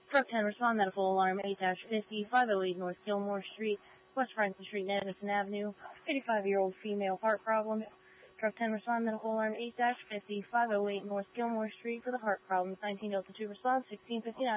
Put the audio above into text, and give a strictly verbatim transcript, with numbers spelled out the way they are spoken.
Truck ten, respond, medical alarm eight fifty, five oh eight North Gilmore Street, West Franklin Street, Edison Avenue, eighty-five-year-old female, heart problem. Truck ten, respond, medical alarm eight fifty, five oh eight North Gilmore Street for the heart problem. nineteen Delta two, response, sixteen fifty-nine.